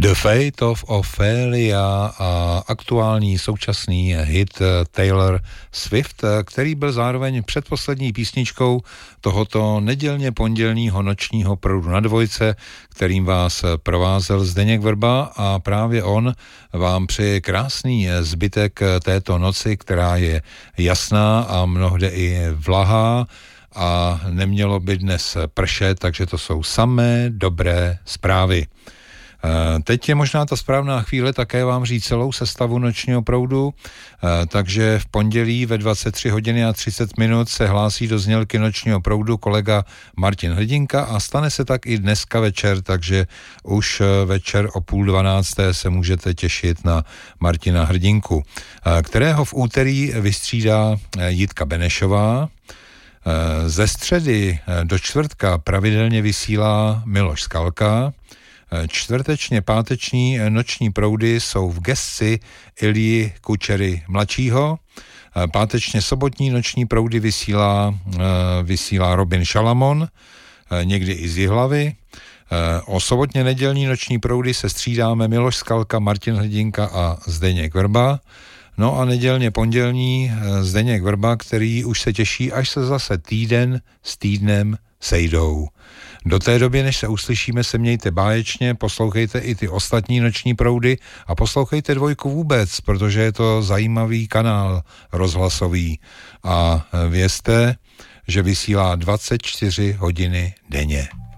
The Fate of Ophelia a aktuální současný hit Taylor Swift, který byl zároveň předposlední písničkou tohoto nedělně pondělního nočního proudu na dvojce, kterým vás provázel Zdeněk Vrba, a právě on vám přeje krásný zbytek této noci, která je jasná a mnohde i vlahá a nemělo by dnes pršet, takže to jsou samé dobré zprávy. Teď je možná ta správná chvíle také vám říct celou sestavu nočního proudu, takže v pondělí ve 23 hodiny a 30 minut se hlásí do znělky nočního proudu kolega Martin Hrdinka a stane se tak i dneska večer, takže už večer o 11:30 se můžete těšit na Martina Hrdinku, kterého v úterý vystřídá Jitka Benešová. Ze středy do čtvrtka pravidelně vysílá Miloš Skalka. Čtvrtečně páteční noční proudy jsou v gesci Ilji Kučery mladšího. Pátečně sobotní noční proudy vysílá Robin Šalamon, někdy i z Jihlavy. O sobotně nedělní noční proudy se střídáme Miloš Skalka, Martin Hrdinka a Zdeněk Vrba. No a nedělně pondělní Zdeněk Vrba, který už se těší, až se zase týden s týdnem sejdou. Do té doby, než se uslyšíme, se mějte báječně, poslouchejte i ty ostatní noční proudy a poslouchejte dvojku vůbec, protože je to zajímavý kanál rozhlasový a vězte, že vysílá 24 hodiny denně.